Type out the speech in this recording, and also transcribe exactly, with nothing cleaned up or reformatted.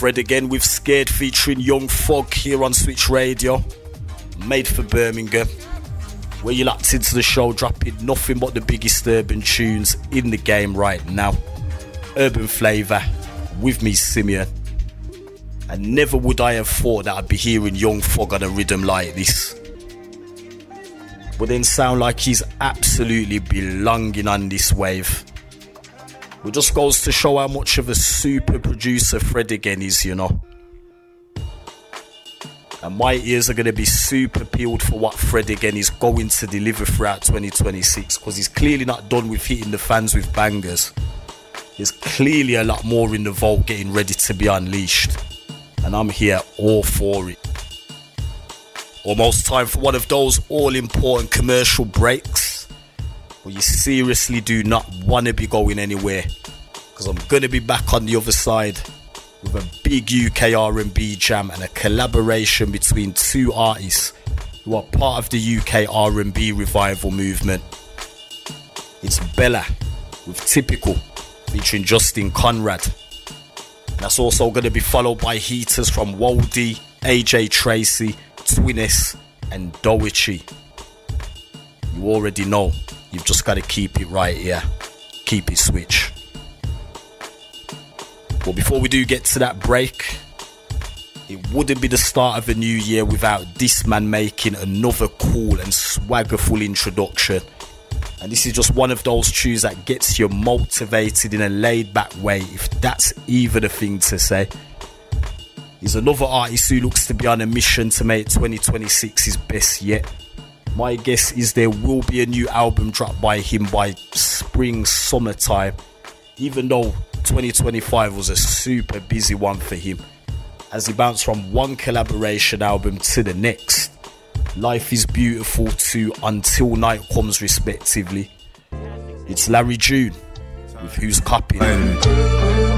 Fred again with Scared featuring Young Fog here on Switch Radio. Made for Birmingham. Where you locked into the show, dropping nothing but the biggest urban tunes in the game right now. Urban Flavour with me, Simeon. And never would I have thought that I'd be hearing Young Fog on a rhythm like this. But then sound like he's absolutely belonging on this wave. It just goes to show how much of a super producer Fred again is, you know. And my ears are going to be super peeled for what Fred again is going to deliver throughout twenty twenty-six, because he's clearly not done with hitting the fans with bangers. There's clearly a lot more in the vault getting ready to be unleashed. And I'm here all for it. Almost time for one of those all-important commercial breaks. But you seriously do not want to be going anywhere, because I'm going to be back on the other side with a big U K R and B jam and a collaboration between two artists who are part of the U K R and B revival movement. It's Bella with Typical featuring Justin Conrad. That's also going to be followed by heaters from Woldy, A J Tracy, Twinnes and Doichi. You already know, you've just got to keep it right here. Keep it switch. But before we do get to that break, it wouldn't be the start of a new year without this man making another cool and swaggerful introduction. And this is just one of those tunes that gets you motivated in a laid back way, if that's even a thing to say. He's another artist who looks to be on a mission to make twenty twenty-six his best yet. My guess is there will be a new album dropped by him by spring, summertime, even though twenty twenty-five was a super busy one for him, as he bounced from one collaboration album to the next. Life is Beautiful to Until Night Comes respectively. It's Larry June with Who's Copying.